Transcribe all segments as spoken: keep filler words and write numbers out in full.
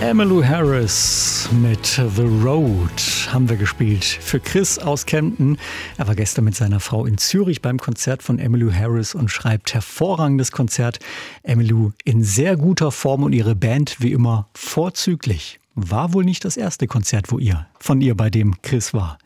Emmylou Harris mit The Road haben wir gespielt. Für Chris aus Kempten. Er war gestern mit seiner Frau in Zürich beim Konzert von Emmylou Harris und schreibt hervorragendes Konzert. Emmylou in sehr guter Form und ihre Band wie immer vorzüglich. War wohl nicht das erste Konzert, wo ihr von ihr bei dem Chris war.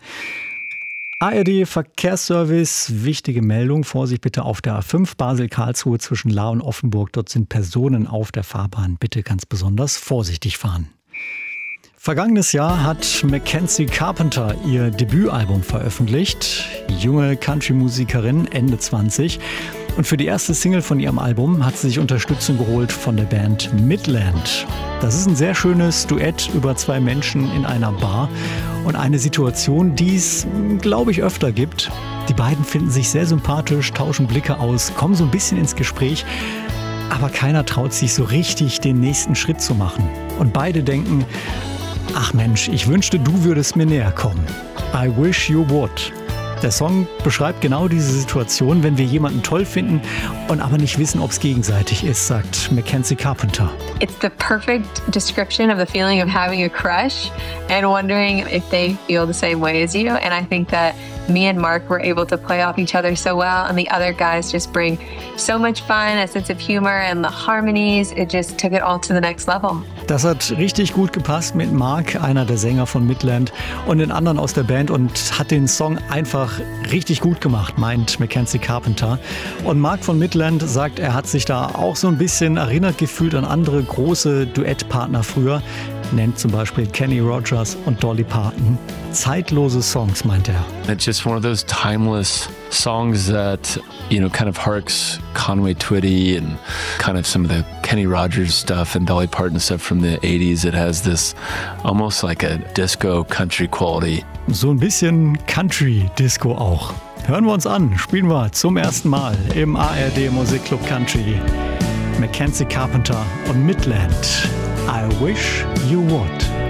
A R D Verkehrsservice, wichtige Meldung, Vorsicht bitte auf der A fünf Basel-Karlsruhe zwischen Lahr und Offenburg. Dort sind Personen auf der Fahrbahn. Bitte ganz besonders vorsichtig fahren. Vergangenes Jahr hat Mackenzie Carpenter ihr Debütalbum veröffentlicht. Junge Country-Musikerin, Ende zwanzig. Und für die erste Single von ihrem Album hat sie sich Unterstützung geholt von der Band Midland. Das ist ein sehr schönes Duett über zwei Menschen in einer Bar und eine Situation, die es, glaube ich, öfter gibt. Die beiden finden sich sehr sympathisch, tauschen Blicke aus, kommen so ein bisschen ins Gespräch, aber keiner traut sich so richtig, den nächsten Schritt zu machen. Und beide denken, ach Mensch, ich wünschte, du würdest mir näher kommen. I wish you would. Der Song beschreibt genau diese Situation, wenn wir jemanden toll finden und aber nicht wissen, ob es gegenseitig ist, sagt Mackenzie Carpenter. It's the perfect description of the feeling of having a crush and wondering if they feel the same way as you. And I think that me and Mark were able to play off each other so well, and the other guys just bring so much fun, a sense of humor and the harmonies. It just took it all to the next level. Das hat richtig gut gepasst mit Mark, einer der Sänger von Midland, und den anderen aus der Band und hat den Song einfach richtig gut gemacht, meint Mackenzie Carpenter. Und Mark von Midland sagt, er hat sich da auch so ein bisschen erinnert gefühlt an andere große Duettpartner früher, nennt zum Beispiel Kenny Rogers und Dolly Parton. Zeitlose Songs, meint er. It's just one of those timeless songs that, you know, kind of harks Conway Twitty and kind of some of the Kenny Rogers stuff and Dolly Parton stuff from the eighties. It has this almost like a disco country quality. So ein bisschen Country-Disco auch. Hören wir uns an, spielen wir zum ersten Mal im A R D Musikclub Country. Mackenzie Carpenter und Midland. I wish you would.